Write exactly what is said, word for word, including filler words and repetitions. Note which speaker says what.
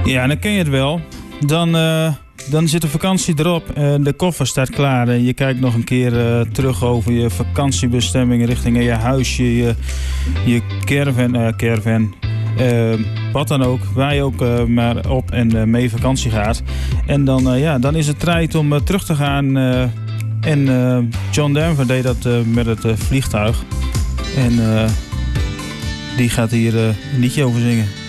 Speaker 1: Ja, dan ken je het wel. Dan, uh, dan zit de vakantie erop en de koffer staat klaar. En je kijkt nog een keer uh, terug over je vakantiebestemming richting je huisje, je, je caravan, uh, caravan uh, wat dan ook, waar je ook uh, maar op en uh, mee vakantie gaat. En dan, uh, ja, dan is het tijd om uh, terug te gaan. Uh, en uh, John Denver deed dat uh, met het uh, vliegtuig. En uh, die gaat hier uh, een liedje over zingen.